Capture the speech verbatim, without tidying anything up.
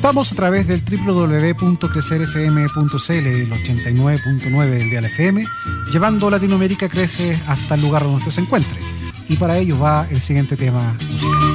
Estamos a través del doble u doble u doble u punto crecer f m punto c l, el ochenta y nueve punto nueve del dial F M, llevando Latinoamérica Crece hasta el lugar donde usted se encuentre. Y para ello va el siguiente tema musical.